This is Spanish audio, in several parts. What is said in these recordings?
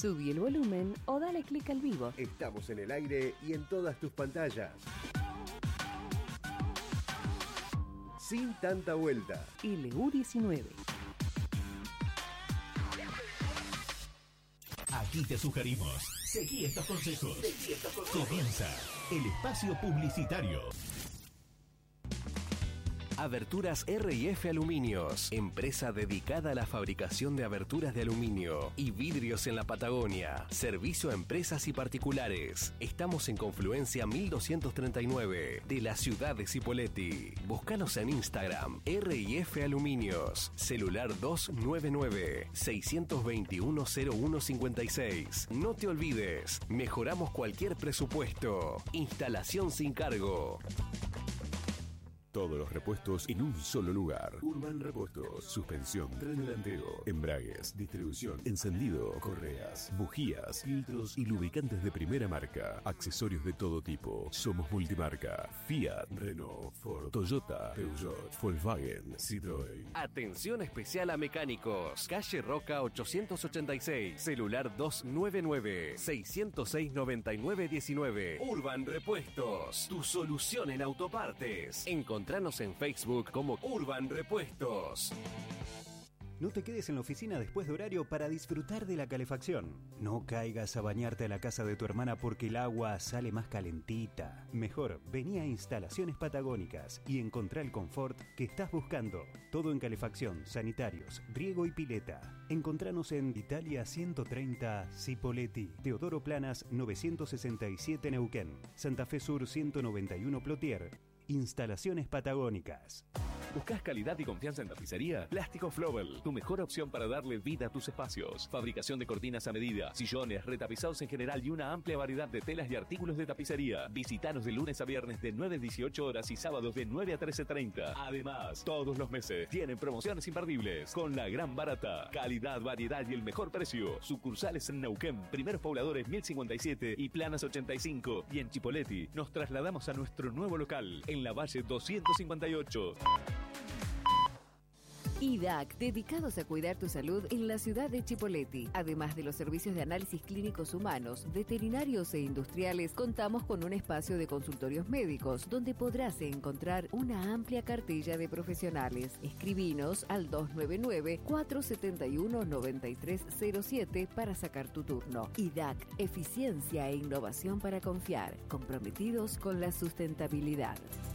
Subí el volumen o dale clic al vivo. Estamos en el aire y en todas tus pantallas. Sin tanta vuelta. LU19. Aquí te sugerimos. Seguí estos consejos. Comienza el espacio publicitario. Aberturas R&F Aluminios, empresa dedicada a la fabricación de aberturas de aluminio y vidrios en la Patagonia. Servicio a empresas y particulares. Estamos en Confluencia 1239 de la ciudad de Cipolletti. Búscanos en Instagram, R&F Aluminios. Celular 299-621-0156. No te olvides, mejoramos cualquier presupuesto. Instalación sin cargo. Todos los repuestos en un solo lugar. Urban Repuestos. Suspensión, tren delantero, embragues, distribución, encendido, correas, bujías, filtros y lubricantes de primera marca. Accesorios de todo tipo. Somos multimarca. Fiat, Renault, Ford, Toyota, Peugeot, Volkswagen, Citroën. Atención especial a mecánicos. Calle Roca 886. Celular 299-606-9919. Urban Repuestos. Tu solución en autopartes. Encontranos en Facebook como Urban Repuestos. No te quedes en la oficina después de horario para disfrutar de la calefacción. No caigas a bañarte a la casa de tu hermana porque el agua sale más calentita. Mejor, vení a Instalaciones Patagónicas y encontrá el confort que estás buscando. Todo en calefacción, sanitarios, riego y pileta. Encontranos en Italia 130 Cipolletti, Teodoro Planas 967 Neuquén, Santa Fe Sur 191 Plotier. Instalaciones Patagónicas. ¿Buscas calidad y confianza en tapicería? Plástico Flobel, tu mejor opción para darle vida a tus espacios. Fabricación de cortinas a medida, sillones, retapizados en general y una amplia variedad de telas y artículos de tapicería. Visítanos de lunes a viernes de 9 a 18 horas y sábados de 9 a 13:30. Además, todos los meses tienen promociones imperdibles con la gran barata. Calidad, variedad y el mejor precio. Sucursales en Neuquén, Primeros Pobladores 1057 y Planas 85. Y en Cipolletti nos trasladamos a nuestro nuevo local en la Valle 258. IDAC, dedicados a cuidar tu salud en la ciudad de Cipolletti. Además de los servicios de análisis clínicos humanos, veterinarios e industriales, contamos con un espacio de consultorios médicos donde podrás encontrar una amplia cartilla de profesionales. Escribinos al 299-471-9307 para sacar tu turno. IDAC, eficiencia e innovación para confiar, comprometidos con la sustentabilidad.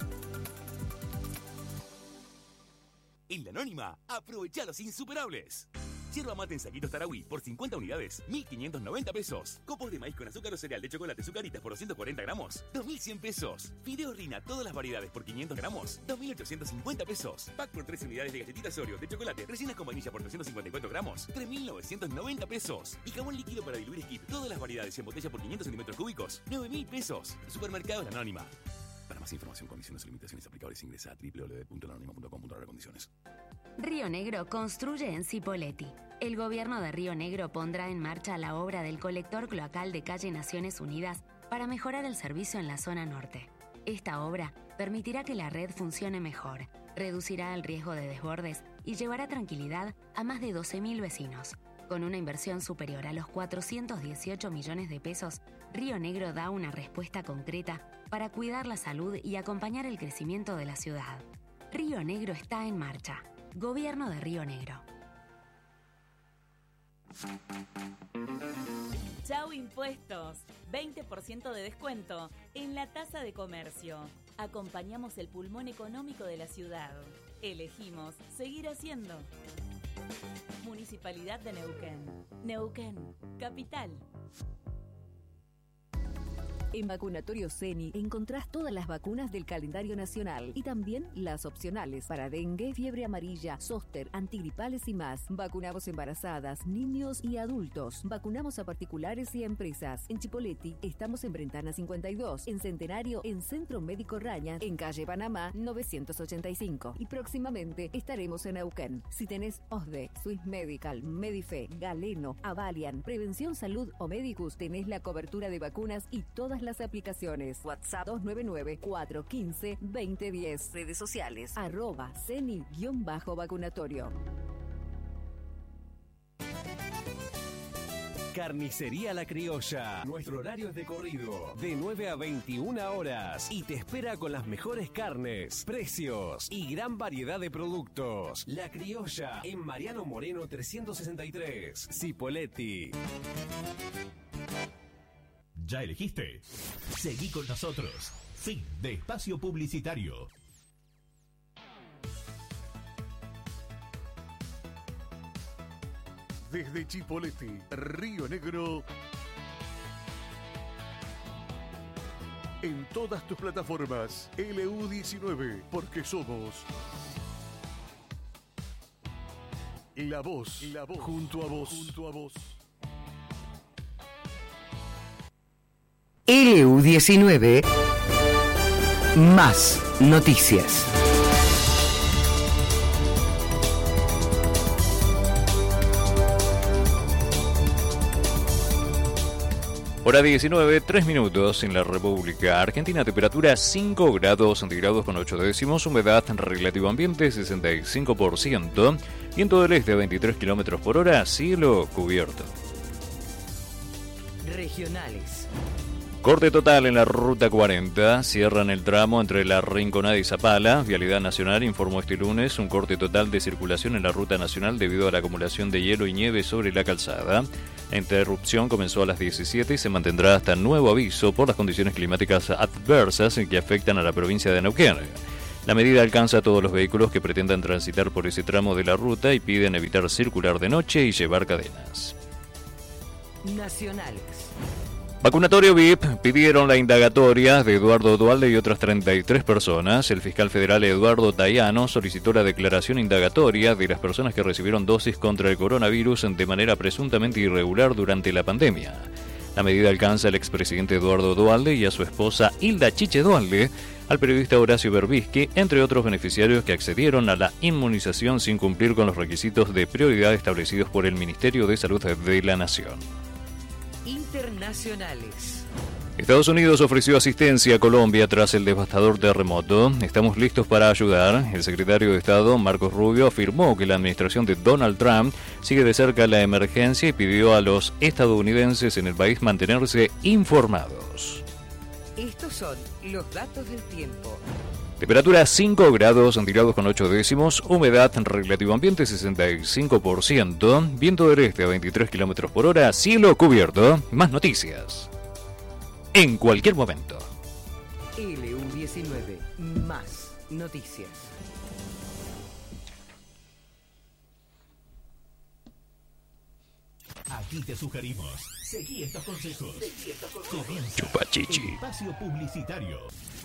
En La Anónima, aprovecha los insuperables. Yerba mate en saquitos Tarahui por 50 unidades, 1.590 pesos. Copos de maíz con azúcar o cereal de chocolate Zucaritas por 240 gramos, 2.100 pesos. Fideo Rina, todas las variedades por 500 gramos, 2.850 pesos. Pack por 3 unidades de galletitas Oreo de chocolate, rellenas con vainilla por 354 gramos, 3.990 pesos. Y jabón líquido para diluir Skip, todas las variedades en botella por 500 centímetros cúbicos, 9.000 pesos. Supermercados La Anónima. Para más información, condiciones y limitaciones aplicables, ingresa a www.lanonima.com.ar condiciones. Río Negro construye en Cipolletti. El gobierno de Río Negro pondrá en marcha la obra del colector cloacal de calle Naciones Unidas para mejorar el servicio en la zona norte. Esta obra permitirá que la red funcione mejor, reducirá el riesgo de desbordes y llevará tranquilidad a más de 12.000 vecinos. Con una inversión superior a los 418 millones de pesos, Río Negro da una respuesta concreta para cuidar la salud y acompañar el crecimiento de la ciudad. Río Negro está en marcha. Gobierno de Río Negro. Chau Impuestos, 20% de descuento en la tasa de comercio. Acompañamos el pulmón económico de la ciudad. Elegimos seguir haciendo. Municipalidad de Neuquén. Neuquén, capital. En Vacunatorio CENI encontrás todas las vacunas del calendario nacional y también las opcionales para dengue, fiebre amarilla, zóster, antigripales y más. Vacunamos embarazadas, niños y adultos. Vacunamos a particulares y a empresas. En Cipolletti estamos en Brentana 52, en Centenario, en Centro Médico Raña, en calle Panamá 985. Y próximamente estaremos en Neuquén. Si tenés OSDE, Swiss Medical, Medife, Galeno, Avalian, Prevención Salud o Medicus, tenés la cobertura de vacunas y todas las aplicaciones. WhatsApp 299-415-2010. Redes sociales @CENI_vacunatorio. Carnicería La Criolla. Nuestro horario es de corrido, de 9 a 21 horas. Y te espera con las mejores carnes, precios y gran variedad de productos. La Criolla, en Mariano Moreno 363, Cipolletti. ¿Ya elegiste? Seguí con nosotros. Fin de espacio publicitario. Desde Chipolletti, Río Negro, en todas tus plataformas, LU19, porque somos la voz, junto a vos. LU19, más noticias. Hora 19, 3 minutos en la República Argentina, temperatura 5 grados centígrados con 8 décimos, humedad relativo ambiente 65%, viento del este a 23 kilómetros por hora, cielo cubierto. Regionales. Corte total en la Ruta 40, cierran el tramo entre La Rinconada y Zapala. Vialidad Nacional informó este lunes un corte total de circulación en la Ruta Nacional debido a la acumulación de hielo y nieve sobre la calzada. La interrupción comenzó a las 17 y se mantendrá hasta nuevo aviso por las condiciones climáticas adversas que afectan a la provincia de Neuquén. La medida alcanza a todos los vehículos que pretendan transitar por ese tramo de la ruta y piden evitar circular de noche y llevar cadenas. Nacionales. Vacunatorio VIP pidieron la indagatoria de Eduardo Duhalde y otras 33 personas. El fiscal federal Eduardo Tayano solicitó la declaración indagatoria de las personas que recibieron dosis contra el coronavirus de manera presuntamente irregular durante la pandemia. La medida alcanza al expresidente Eduardo Duhalde y a su esposa Hilda Chiche Duhalde, al periodista Horacio Berbisky, entre otros beneficiarios que accedieron a la inmunización sin cumplir con los requisitos de prioridad establecidos por el Ministerio de Salud de la Nación. Internacionales. Estados Unidos ofreció asistencia a Colombia tras el devastador terremoto. Estamos listos para ayudar. El secretario de Estado, Marcos Rubio, afirmó que la administración de Donald Trump sigue de cerca la emergencia y pidió a los estadounidenses en el país mantenerse informados. Estos son los datos del tiempo. Temperatura 5 grados centígrados con 8 décimos, humedad relativo ambiente 65%, viento del este a 23 kilómetros por hora, cielo cubierto. Más noticias en cualquier momento. LU19, más noticias. Aquí te sugerimos. Seguí estos consejos. Comienza Chupachichi. el espacio publicitario.